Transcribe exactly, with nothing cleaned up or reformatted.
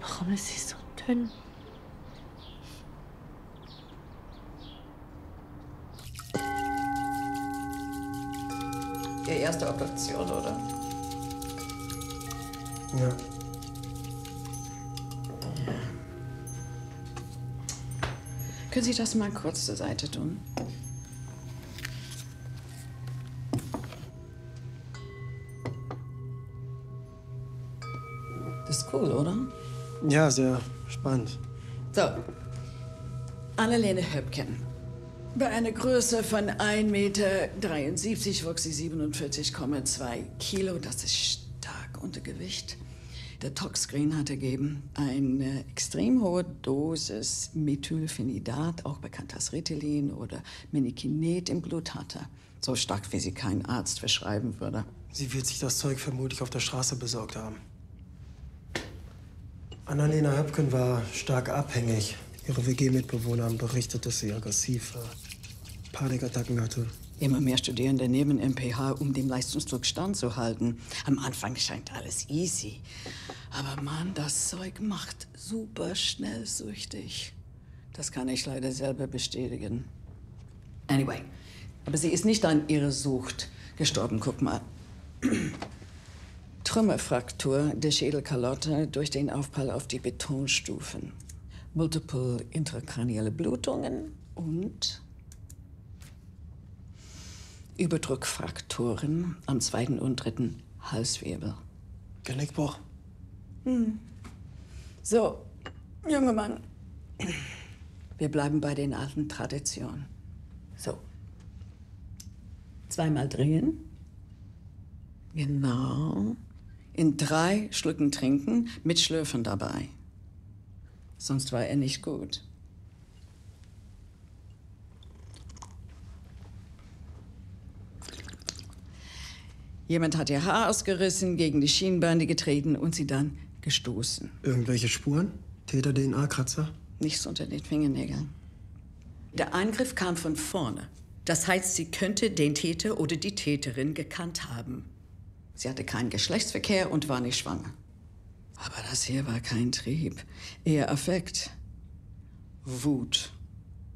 Warum ist sie so dünn? Ihre erste Operation, oder? Ja. Können Sie das mal kurz zur Seite tun? Das ist cool, oder? Ja, sehr spannend. So. Annalene Höpken. Bei einer Größe von ein Meter dreiundsiebzig wog sie siebenundvierzig Komma zwei Kilo. Das ist stark Untergewicht. Der Toxscreen hat ergeben, eine extrem hohe Dosis Methylphenidat, auch bekannt als Ritalin oder Minikinet, im Blut hatte. So stark, wie sie kein Arzt verschreiben würde. Sie wird sich das Zeug vermutlich auf der Straße besorgt haben. Annalena Höpken war stark abhängig. Ihre W G-Mitbewohner haben berichtet, dass sie aggressiv war, Panikattacken hatte. Immer mehr Studierende nehmen M P H, um dem Leistungsdruck standzuhalten. Am Anfang scheint alles easy. Aber Mann, das Zeug macht super schnell süchtig. Das kann ich leider selber bestätigen. Anyway, aber sie ist nicht an ihrer Sucht gestorben. Guck mal. Trümmerfraktur der Schädelkalotte durch den Aufprall auf die Betonstufen. Multiple intrakranielle Blutungen und Überdruckfrakturen am zweiten und dritten Halswirbel. Genickbruch. Hm. So, junger Mann, wir bleiben bei den alten Traditionen. So, zweimal drehen. Genau. In drei Schlücken trinken, mit Schlürfen dabei. Sonst war er nicht gut. Jemand hat ihr Haar ausgerissen, gegen die Schienbeine getreten und sie dann gestoßen. Irgendwelche Spuren? Täter-D N A-Kratzer? Nichts unter den Fingernägeln. Der Eingriff kam von vorne. Das heißt, sie könnte den Täter oder die Täterin gekannt haben. Sie hatte keinen Geschlechtsverkehr und war nicht schwanger. Aber das hier war kein Trieb, eher Affekt. Wut.